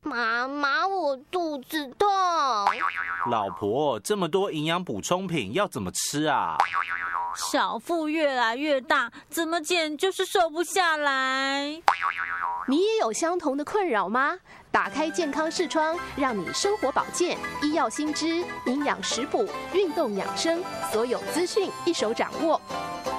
妈，我肚子痛。 老婆，这么多营养补充品要怎么吃啊？ 小腹越来越大，怎么减就是瘦不下来。 你也有相同的困扰吗？打开健康视窗，让你生活保健、医药新知、营养食补、运动养生，所有资讯一手掌握。